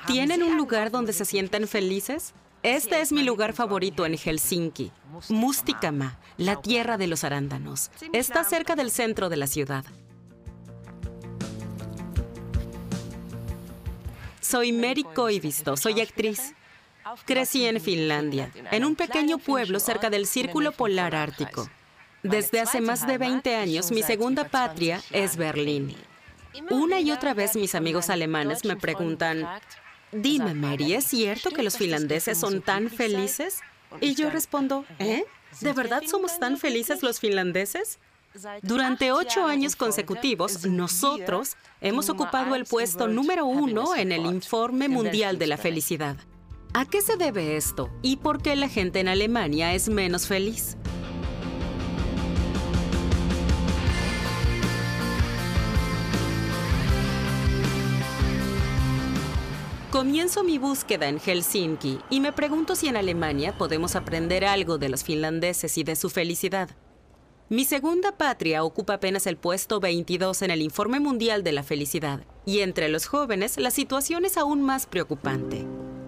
¿Tienen un lugar donde se sienten felices? Este es mi lugar favorito en Helsinki, Mustikama, la tierra de los arándanos. Está cerca del centro de la ciudad. Soy Meri Koivisto, soy actriz. Crecí en Finlandia, en un pequeño pueblo cerca del Círculo Polar Ártico. Desde hace más de 20 años, mi segunda patria es Berlín. Una y otra vez mis amigos alemanes me preguntan, dime, Meri, ¿es cierto que los finlandeses son tan felices? Y yo respondo, ¿eh? ¿De verdad somos tan felices los finlandeses? Durante 8 años consecutivos, nosotros hemos ocupado el puesto número 1 en el Informe Mundial de la Felicidad. ¿A qué se debe esto? ¿Y por qué la gente en Alemania es menos feliz? Comienzo mi búsqueda en Helsinki y me pregunto si en Alemania podemos aprender algo de los finlandeses y de su felicidad. Mi segunda patria ocupa apenas el puesto 22 en el Informe Mundial de la Felicidad, y entre los jóvenes la situación es aún más preocupante.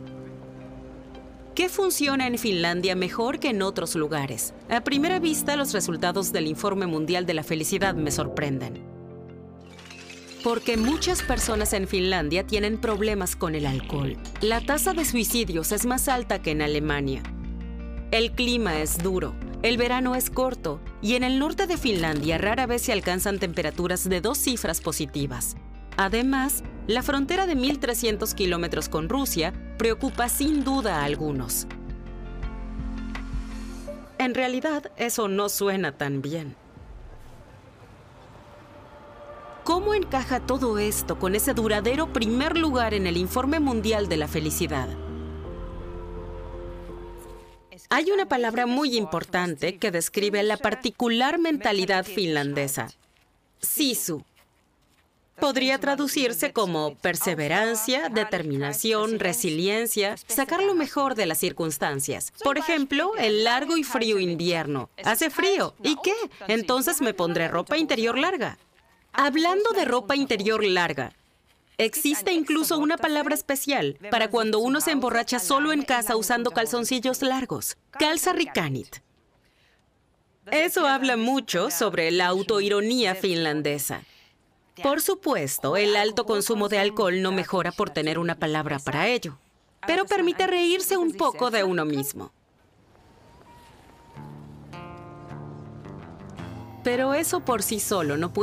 ¿Qué funciona en Finlandia mejor que en otros lugares? A primera vista, los resultados del Informe Mundial de la Felicidad me sorprenden. Porque muchas personas en Finlandia tienen problemas con el alcohol. La tasa de suicidios es más alta que en Alemania. El clima es duro, el verano es corto y en el norte de Finlandia rara vez se alcanzan temperaturas de 2 cifras positivas. Además, la frontera de 1.300 kilómetros con Rusia preocupa sin duda a algunos. En realidad, eso no suena tan bien. ¿Cómo encaja todo esto con ese duradero primer lugar en el Informe Mundial de la Felicidad? Hay una palabra muy importante que describe la particular mentalidad finlandesa: sisu. Podría traducirse como perseverancia, determinación, resiliencia, sacar lo mejor de las circunstancias. Por ejemplo, el largo y frío invierno. Hace frío. ¿Y qué? Entonces me pondré ropa interior larga. Hablando de ropa interior larga, existe incluso una palabra especial para cuando uno se emborracha solo en casa usando calzoncillos largos: kalsarikanit. Eso habla mucho sobre la autoironía finlandesa. Por supuesto, el alto consumo de alcohol no mejora por tener una palabra para ello, pero permite reírse un poco de uno mismo. Pero eso por sí solo no puede